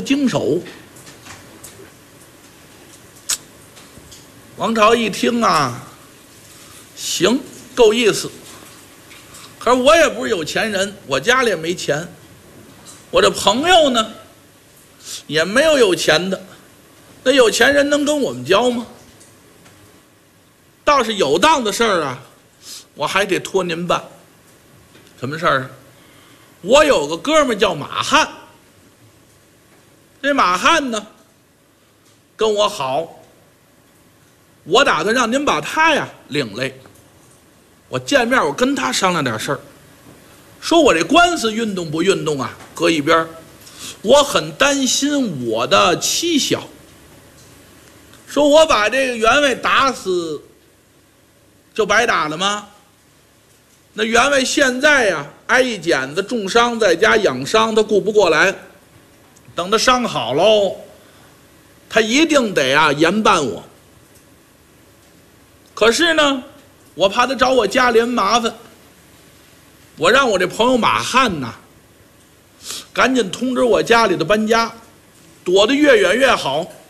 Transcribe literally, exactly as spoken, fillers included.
经手。王朝一听啊，行，够意思。可是我也不是有钱人，我家里也没钱，我这朋友呢，也没有有钱的。那有钱人能跟我们交吗？倒是有当的事儿啊，我还得托您办。什么事儿啊？我有个哥们儿叫马汉，这马汉呢跟我好，我打算让您把他呀领来，我见面我跟他商量点事儿，说我这官司运动不运动啊，搁一边，我很担心我的妻小。说我把这个员外打死就白打了吗？那员外现在呀挨一剪子，重伤在家养伤，他顾不过来，等他伤好喽，他一定得啊严办我。可是呢，我怕他找我家里人麻烦，我让我这朋友马汉呐，赶紧通知我家里的搬家，躲得越远越好。